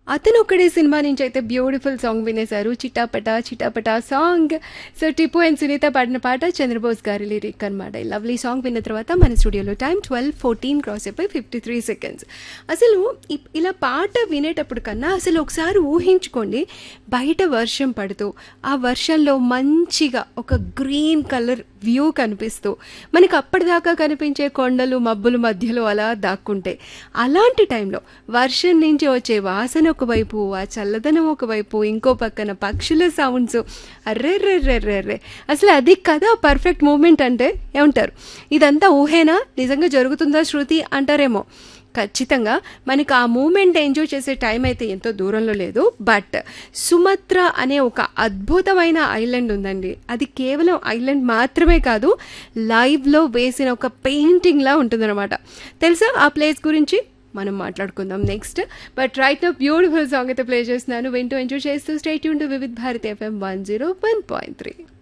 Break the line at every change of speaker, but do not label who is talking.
అతనొక్కడే cinema నుంచి అయితే beautiful song వినేశారు. చిటాపటా చిటాపటా song. So Tipu and Sunitha పాడిన పాట చంద్రబోస్ గారి లిరిక్ అనమాట. ఈ లవ్లీ సాంగ్ విన్న తర్వాత మన స్టూడియోలో టైం 12:14 క్రాస్ అయిపోయి 53 సెకండ్స్. అసలు ఇలా పాట వినేటప్పుడు కన్నా అసలు ఒకసారి ఊహించుకోండి, బయట వర్షం పడుతూ ఆ వర్షంలో మంచిగా ఒక గ్రీన్ కలర్ వ్యూ కనిపిస్తూ మనకి అప్పటిదాకా కనిపించే కొండలు మబ్బుల మధ్యలో అలా దాక్కుంటే, అలాంటి టైంలో వర్షం నుంచి వచ్చే వాసన ఒకవైపు, ఆ చల్లదనం ఒకవైపు, ఇంకో పక్కన పక్షుల సౌండ్స్, అర్రెర్రెర్రెర్రెర్రే, అసలు అది కదా పర్ఫెక్ట్ మూమెంట్ అంటే. ఏమంటారు? ఇదంతా ఊహేనా, నిజంగా జరుగుతుందా శృతి అంటారేమో. ఖచ్చితంగా మనకు ఆ మూమెంట్ ఎంజాయ్ చేసే టైం అయితే ఎంతో దూరంలో లేదు. బట్ సుమత్ర అనే ఒక అద్భుతమైన ఐలాండ్ ఉందండి. అది కేవలం ఐలాండ్ మాత్రమే కాదు, లైవ్లో వేసిన ఒక పెయింటింగ్లా ఉంటుందన్నమాట. తెలుసా ఆ ప్లేస్ గురించి? మనం మాట్లాడుకుందాం next. But right now beautiful song అయితే ప్లే చేస్తున్నాను. వింటూ ఎంజాయ్ చేస్తూ stay tune to Vividh Bharati FM 101.3.